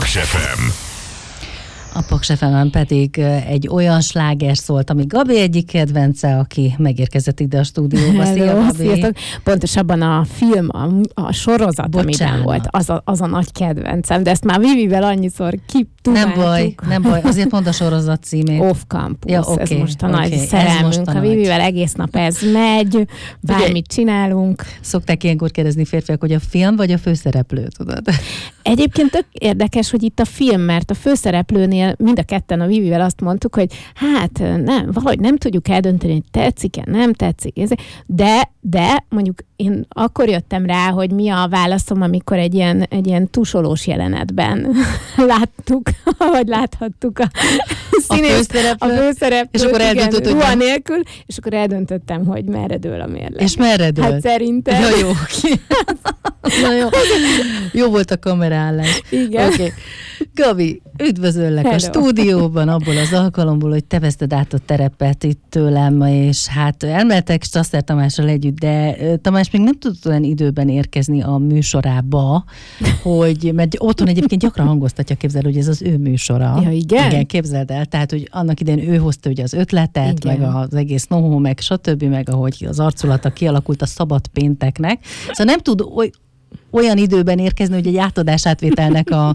Paks FM. A Paks FM-en pedig egy olyan sláger szólt, ami Gabi egyik kedvence, aki megérkezett ide a stúdióba. Szia, Gabi! Sziasztok! Pontosabban a film, a sorozat, amiben volt, az a nagy kedvencem, de ezt már Vivivel annyiszor kitubáltuk. Nem baj, azért mond a sorozat címét. Off Campus, ja, okay, ez most a nagy szerelmünk. A Vivivel egész nap ez megy, bármit csinálunk. Szokták ilyenkor kérdezni férfiak, hogy a film vagy a főszereplő, tudod? Egyébként tök érdekes, hogy itt a film, mert a főszereplőnél mind a ketten a Vivivel azt mondtuk, hogy hát nem, valahogy nem tudjuk eldönteni, hogy tetszik-e, nem tetszik. De mondjuk én akkor jöttem rá, hogy mi a válaszom, amikor egy ilyen tusolós jelenetben láthattuk a főszereplőt, és akkor eldöntöttem, hogy ruha nélkül, és akkor eldöntöttem, hogy merre dől a mérleg. És merre dől? Hát szerintem. Ja, jó. Na jó. Jó volt a kamerállás. Igen. Okay. Gabi, üdvözöllek a stúdióban abból az alkalomból, hogy te veszted át a terepet itt tőlem, és hát elmehetek Strasser Tamással együtt, de Tamás még nem tudott olyan időben érkezni a műsorába, mert otthon egyébként gyakran hangoztatja, képzeld, hogy ez az ő műsora. Ja, igen? Igen, képzeld el. Tehát, hogy annak idején ő hozta ugye az ötletet, igen, meg az egész nohó, meg stb., meg ahogy az arculata kialakult a szabad pénteknek. Szóval nem tud olyan időben érkezni, hogy egy átadásátvételnek a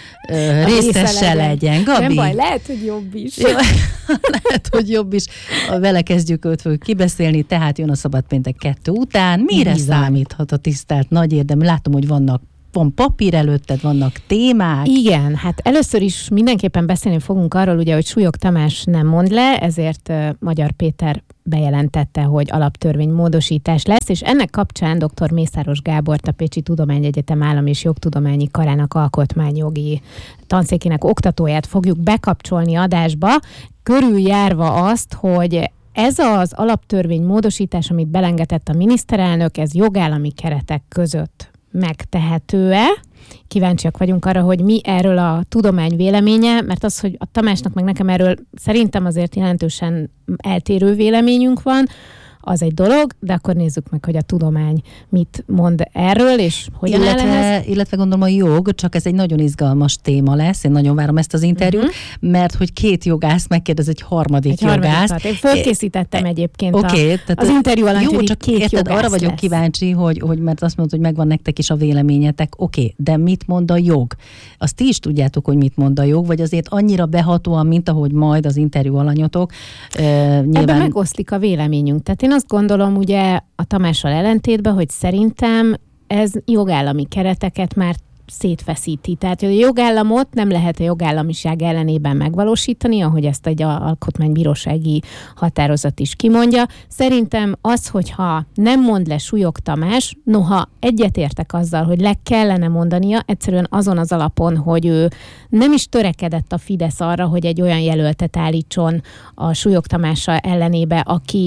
részese legyen. Gabi. Nem baj, lehet, hogy jobb is. Lehet, hogy jobb is. Vele kezdjük, őt fogjuk kibeszélni, tehát jön a szabad péntek 2 után. Mire számíthat a tisztelt nagy érdemű? Látom, hogy van papír előtted, vannak témák. Igen, hát először is mindenképpen beszélni fogunk arról, ugye, hogy Súlyog Tamás nem mond le, ezért Magyar Péter bejelentette, hogy alaptörvénymódosítás lesz, és ennek kapcsán dr. Mészáros Gábort, a Pécsi Tudományegyetem Állam- és Jogtudományi Karának alkotmányjogi tanszékének oktatóját fogjuk bekapcsolni adásba, körüljárva azt, hogy ez az alaptörvénymódosítás, amit belengetett a miniszterelnök, ez jogállami keretek között megtehető-e? Kíváncsiak vagyunk arra, hogy mi erről a tudomány véleménye, mert az, hogy a Tamásnak meg nekem erről szerintem azért jelentősen eltérő véleményünk van, az egy dolog, de akkor nézzük meg, hogy a tudomány mit mond erről, és hogyan illetve gondolom a jog, csak ez egy nagyon izgalmas téma lesz, én nagyon várom ezt az interjút, mert hogy 2 jogász megkérdez egy harmadik jogász. Én fölkészítettem egyébként az interjú alany, jó, csak 2 jogász arra vagyok kíváncsi, hogy mert azt mondod, hogy megvan nektek is a véleményetek, de mit mond a jog? Azt ti is tudjátok, hogy mit mond a jog, vagy azért annyira behatóan, mint ahogy majd az interjú alanyotok. Nyilván... Ebben megoszlik a véleményünk. Tehát én azt gondolom ugye a Tamással ellentétben, hogy szerintem ez jogállami kereteket már szétfeszíti. Tehát a jogállamot nem lehet a jogállamiság ellenében megvalósítani, ahogy ezt egy alkotmánybírósági határozat is kimondja. Szerintem az, hogyha nem mond le Súlyog Tamás, noha egyetértek azzal, hogy le kellene mondania, egyszerűen azon az alapon, hogy ő nem is törekedett a Fidesz arra, hogy egy olyan jelöltet állítson a Súlyog Tamással ellenébe,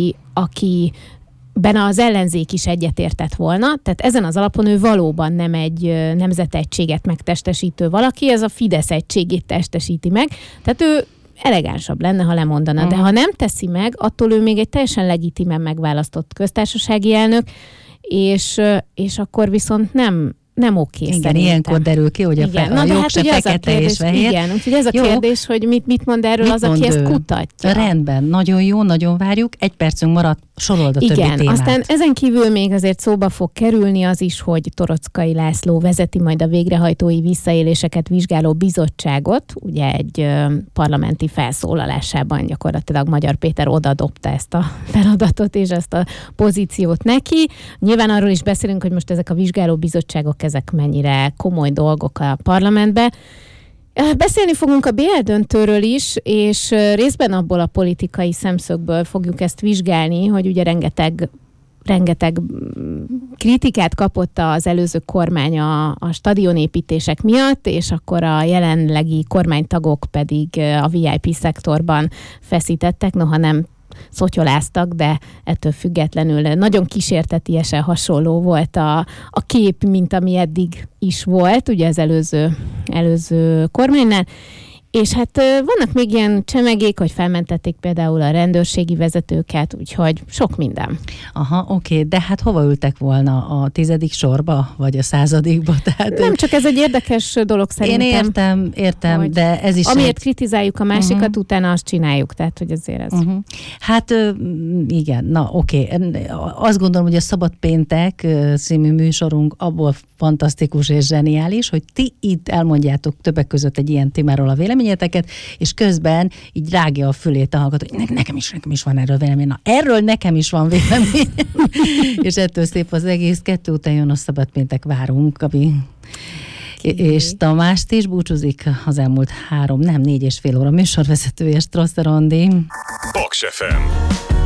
aki benne az ellenzék is egyetértett volna, tehát ezen az alapon ő valóban nem egy nemzetegységet megtestesítő valaki, ez a Fidesz egységét testesíti meg, tehát ő elegánsabb lenne, ha lemondana, de ha nem teszi meg, attól ő még egy teljesen legitimen megválasztott köztársasági elnök, és akkor viszont nem oké. Igen, szerintem. Ilyenkor derül ki, hogy a jog se fekete és fehér. Igen, úgyhogy ez a kérdés, hogy mit mond erről az, aki ezt kutatja. Rendben, nagyon jó, nagyon várjuk. 1 percünk maradt, sorold a többi témát. Aztán ezen kívül még azért szóba fog kerülni az is, hogy Toroczkai László vezeti majd a végrehajtói visszaéléseket vizsgáló bizottságot, ugye egy parlamenti felszólalásában gyakorlatilag Magyar Péter odadobta ezt a feladatot és ezt a pozíciót neki. Nyilván arról is beszélünk, hogy most ezek a vizsgáló bizottságok, ezek mennyire komoly dolgok a parlamentben. Beszélni fogunk a BL döntőről is, és részben abból a politikai szemszögből fogjuk ezt vizsgálni, hogy ugye rengeteg kritikát kapott az előző kormány a stadionépítések miatt, és akkor a jelenlegi kormánytagok pedig a VIP szektorban feszítettek, noha nem szotyoláztak, de ettől függetlenül nagyon kísértetiesen hasonló volt a kép, mint ami eddig is volt, ugye az előző kormánynál. És hát vannak még ilyen csemegék, hogy felmentették például a rendőrségi vezetőket, úgyhogy sok minden. Aha, oké, de hát hova ültek volna? A 10. sorba, vagy a 100. Tehát nem, csak ez egy érdekes dolog szerintem. Én értem, de ez is... Amiért kritizáljuk a másikat, utána azt csináljuk, tehát hogy azért ez... Hát igen, na oké. Azt gondolom, hogy a Szabad Péntek című műsorunk abból fantasztikus és zseniális, hogy ti itt elmondjátok többek között egy ilyen témáról a véleményeteket, és közben így rágja a fülét a hallgató, hogy nekem is van erről vélemény. Na, erről nekem is van vélemény. És ettől szép az egész. 2 után jön a Szabad Péntek, várunk, ami... És Tamást is búcsúzik az elmúlt 4,5 óra műsorvezetője, Strasser Andi. Paks FM.